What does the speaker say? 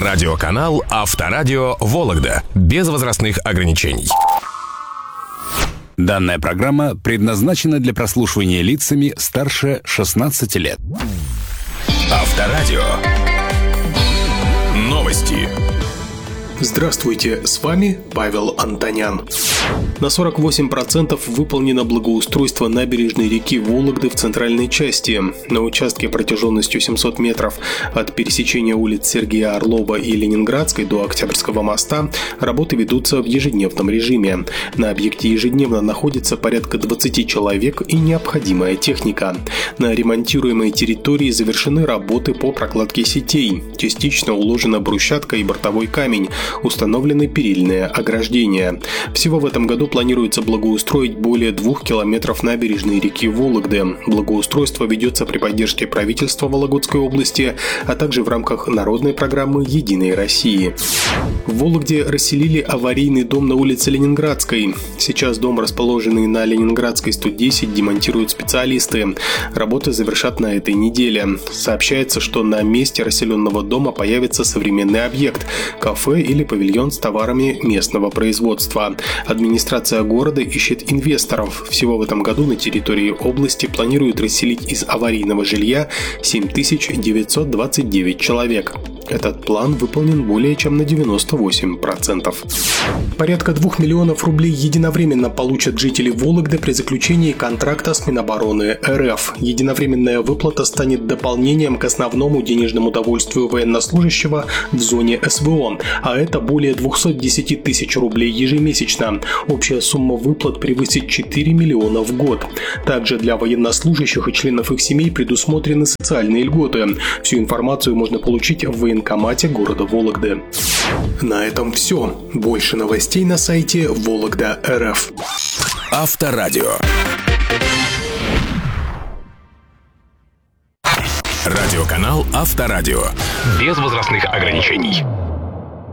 Радиоканал «Авторадио Вологда». Без возрастных ограничений. Данная программа предназначена для прослушивания лицами старше 16 лет. Авторадио. Новости. Здравствуйте, с вами Павел Антонян. На 48% выполнено благоустройство набережной реки Вологды в центральной части. На участке протяженностью 700 метров от пересечения улиц Сергея Орлова и Ленинградской до Октябрьского моста работы ведутся в ежедневном режиме. На объекте ежедневно находится порядка 20 человек и необходимая техника. На ремонтируемой территории завершены работы по прокладке сетей. Частично уложена брусчатка и бортовой камень. Установлены перильные ограждения. Всего в этом году планируется благоустроить более 2 километров набережной реки Вологды. Благоустройство ведется при поддержке правительства Вологодской области, а также в рамках народной программы «Единой России». В Вологде расселили аварийный дом на улице Ленинградской. Сейчас дом, расположенный на Ленинградской 110, демонтируют специалисты. Работы завершат на этой неделе. Сообщается, что на месте расселенного дома появится современный объект – кафе или павильон с товарами местного производства. Администрация города ищет инвесторов. Всего в этом году на территории области планируют расселить из аварийного жилья 7929 человек. Этот план выполнен более чем на 98%. Порядка 2 миллионов рублей единовременно получат жители Вологды при заключении контракта с Минобороны РФ. Единовременная выплата станет дополнением к основному денежному довольствию военнослужащего в зоне СВО, а это более 210 тысяч рублей ежемесячно. Общая сумма выплат превысит 4 миллиона в год. Также для военнослужащих и членов их семей предусмотрены социальные льготы. Всю информацию можно получить в военкомате города Вологды. На этом все. Больше новостей на сайте Вологда.рф. Авторадио. Радиоканал «Авторадио». Без возрастных ограничений.